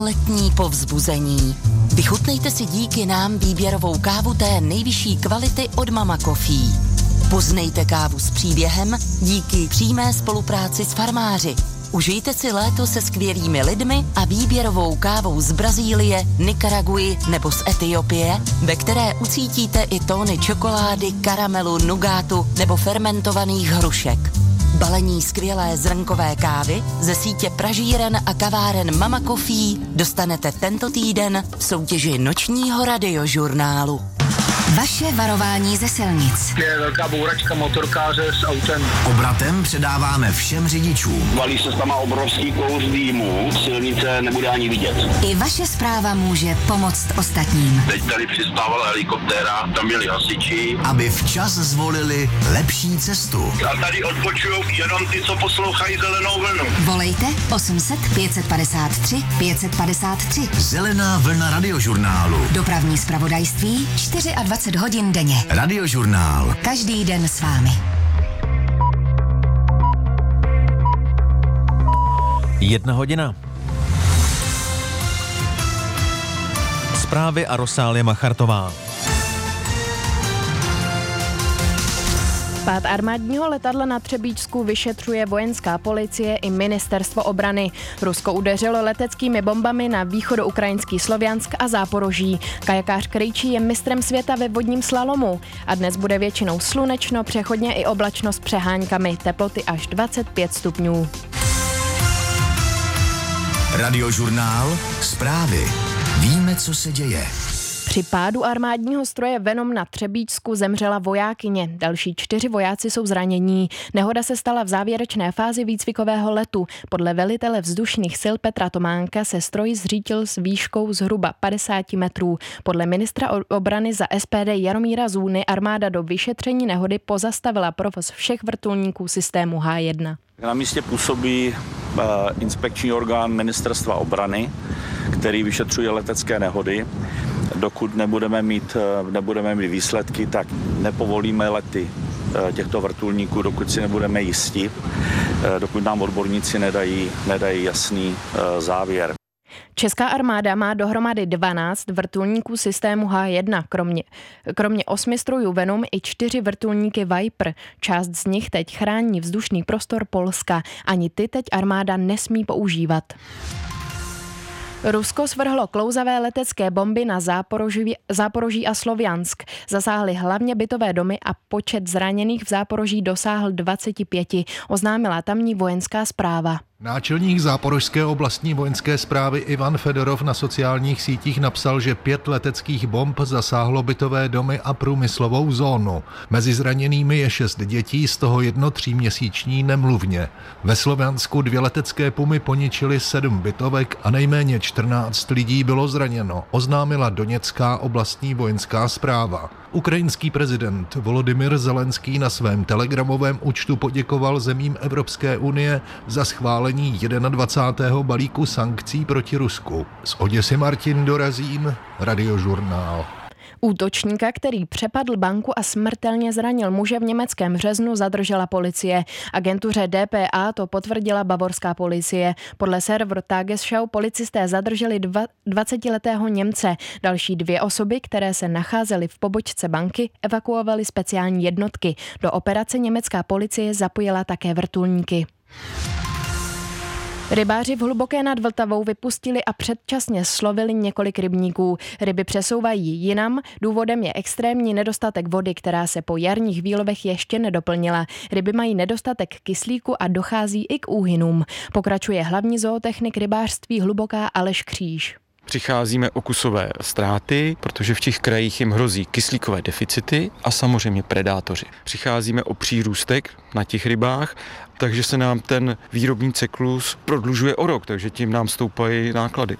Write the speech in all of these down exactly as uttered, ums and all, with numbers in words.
Letní povzbuzení. Vychutnejte si díky nám výběrovou kávu té nejvyšší kvality od Mama Coffee. Poznejte kávu s příběhem díky přímé spolupráci s farmáři. Užijte si léto se skvělými lidmi a výběrovou kávou z Brazílie, Nikaraguji nebo z Etiopie, ve které ucítíte i tóny čokolády, karamelu, nugátu nebo fermentovaných hrušek. Balení skvělé zrnkové kávy ze sítě pražíren a kaváren Mama Coffee dostanete tento týden v soutěži nočního radiožurnálu. Vaše varování ze silnic. Je velká bouračka motorkáře s autem. Obratem předáváme všem řidičům. Valí se tam obrovský kous dýmu, silnice nebude ani vidět. I vaše zpráva může pomoct ostatním. Teď tady přistávala helikoptéra, tam měli hasiči. Aby včas zvolili lepší cestu. A tady odpočujou jenom ty, co poslouchají Zelenou vlnu. Volejte osm set pět padesát tři pět padesát tři. Zelená vlna radiožurnálu. Dopravní zpravodajství dvacet čtyři hodin denně. Radiožurnál. Každý den s vámi. Jedna hodina. Zprávy a Rosálie Machartová. Pád armádního letadla na Třebíčsku vyšetřuje vojenská policie i ministerstvo obrany. Rusko udeřilo leteckými bombami na východoukrajinský Sloviansk a Záporoží. Kajakář Krejčí je mistrem světa ve vodním slalomu. A dnes bude většinou slunečno, přechodně i oblačno s přeháňkami. Teploty až dvacet pět stupňů. Radiožurnál. Zprávy. Víme, co se děje. Při pádu armádního stroje Venom na Třebíčsku zemřela vojákyně. Další čtyři vojáci jsou zranění. Nehoda se stala v závěrečné fázi výcvikového letu. Podle velitele vzdušných sil Petra Tománka se stroj zřítil s výškou zhruba padesát metrů. Podle ministra obrany za S P D Jaromíra Zůny armáda do vyšetření nehody pozastavila provoz všech vrtulníků systému H jedna. Na místě působí uh, inspekční orgán ministerstva obrany, který vyšetřuje letecké nehody. Dokud nebudeme mít, nebudeme mít výsledky, tak nepovolíme lety těchto vrtulníků, dokud si nebudeme jistí, dokud nám odborníci nedají, nedají jasný závěr. Česká armáda má dohromady dvanáct vrtulníků systému H jedna, kromě, kromě osmi strojů Venom i čtyři vrtulníky Viper. Část z nich teď chrání vzdušný prostor Polska. Ani ty teď armáda nesmí používat. Rusko svrhlo klouzavé letecké bomby na Záporoží, Záporoží a Sloviansk. Zasáhly hlavně bytové domy a počet zraněných v Záporoží dosáhl dvacet pět, oznámila tamní vojenská správa. Náčelník Záporožské oblastní vojenské správy Ivan Fedorov na sociálních sítích napsal, že pět leteckých bomb zasáhlo bytové domy a průmyslovou zónu. Mezi zraněnými je šest dětí, z toho jedno tříměsíční nemluvně. Ve Sloviansku dvě letecké pumy poničily sedm bytovek a nejméně čtrnáct lidí bylo zraněno, oznámila Doněcká oblastní vojenská správa. Ukrajinský prezident Volodymyr Zelenský na svém telegramovém účtu poděkoval zemím Evropské unie za schválení dvacátého prvního balíku sankcí proti Rusku. Z Oděsy Martin Dorazín, Radiožurnál. Útočníka, který přepadl banku a smrtelně zranil muže v německém Březnu, zadržela policie. Agentuře D P A to potvrdila bavorská policie. Podle serveru Tagesschau policisté zadrželi dvacetiletého Němce. Další dvě osoby, které se nacházely v pobočce banky, evakuovaly speciální jednotky. Do operace německá policie zapojila také vrtulníky. Rybáři v Hluboké nad Vltavou vypustili a předčasně slovili několik rybníků. Ryby přesouvají jinam, důvodem je extrémní nedostatek vody, která se po jarních výlovech ještě nedoplnila. Ryby mají nedostatek kyslíku a dochází i k úhynům. Pokračuje hlavní zootechnik rybářství Hluboká Aleš Kříž. Přicházíme o kusové ztráty, protože v těch krajích jim hrozí kyslíkové deficity a samozřejmě predátoři. Přicházíme o přírůstek na těch rybách, takže se nám ten výrobní cyklus prodlužuje o rok, takže tím nám stoupají náklady.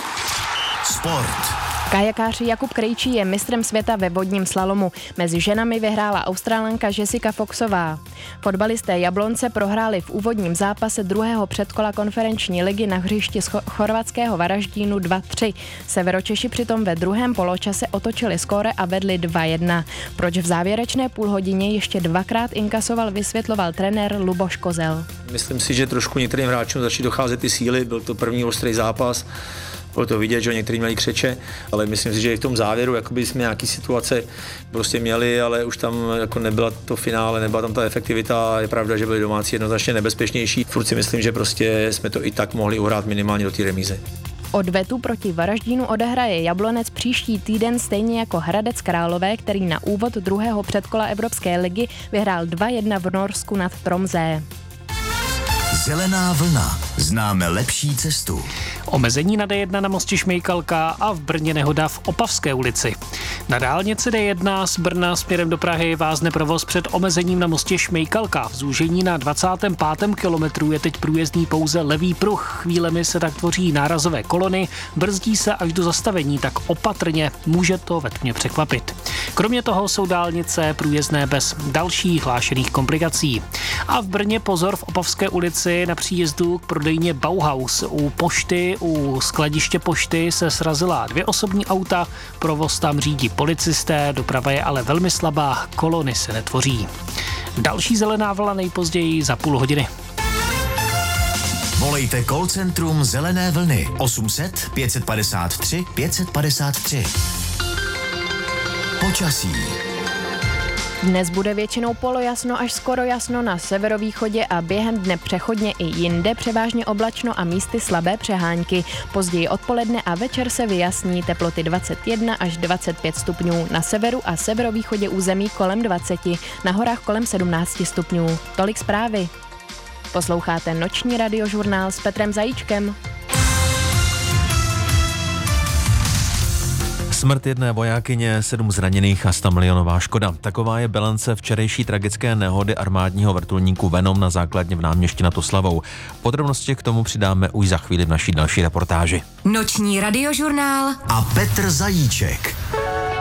Sport. Kajakář Jakub Krejčí je mistrem světa ve vodním slalomu. Mezi ženami vyhrála Australanka Jessica Foxová. Fotbalisté Jablonce prohráli v úvodním zápase druhého předkola konferenční ligy na hřišti z chorvatského Varaždínu dva tři. Severočeši přitom ve druhém poločase otočili skóre a vedli dva jedna. Proč v závěrečné půlhodině ještě dvakrát inkasoval, vysvětloval trenér Luboš Kozel. Myslím si, že trošku některým hráčům začaly docházet ty síly, byl to první ostrý zápas. bylo to vidět, že někteří měli křeče, ale myslím si, že i v tom závěru jakoby jsme nějaký situace prostě měli, ale už tam jako nebyla to finále, nebyla tam ta efektivita, je pravda, že byli domácí jednoznačně nebezpečnější. Furt si myslím, že prostě jsme to i tak mohli uhrát minimálně do té remízy. Odvetu proti Varaždínu odehraje Jablonec příští týden stejně jako Hradec Králové, který na úvod druhého předkola Evropské ligy vyhrál dva jedna v Norsku nad Tromsø. Zelená vlna. Známe lepší cestu. Omezení na D jedna na mostě Šmejkalka a v Brně nehoda v Opavské ulici. Na dálnici D jedna z Brna směrem do Prahy vázne provoz před omezením na mostě Šmejkalka. V zúžení na dvacátém pátém kilometru je teď průjezdný pouze levý pruh. Chvílemi se tak tvoří nárazové kolony, brzdí se až do zastavení, tak opatrně, může to ve tmě překvapit. Kromě toho jsou dálnice průjezdné bez dalších hlášených komplikací. A v Brně pozor v Opavské ulici na příjezdu k prodejně Bauhaus. U pošty, u skladiště pošty se srazila dvě osobní auta, provoz tam řídí policisté, doprava je ale velmi slabá, kolony se netvoří. Další zelená vlna nejpozději za půl hodiny. Volejte call centrum Zelené vlny osm set pět padesát tři pět padesát tři. Počasí. Dnes bude většinou polojasno až skoro jasno na severovýchodě a během dne přechodně i jinde převážně oblačno a místy slabé přehánky. Později odpoledne a večer se vyjasní, teploty dvacet jedna až dvacet pět stupňů, na severu a severovýchodě území kolem dvacet, na horách kolem sedmnáct stupňů. Tolik zprávy. Posloucháte noční radiožurnál s Petrem Zajíčkem. Smrt jedné vojákyně, sedm zraněných a sto milionová škoda. Taková je bilance včerejší tragické nehody armádního vrtulníku Venom na základně v Náměšti nad Oslavou. Podrobnosti k tomu přidáme už za chvíli v naší další reportáži. Noční radiožurnál a Petr Zajíček.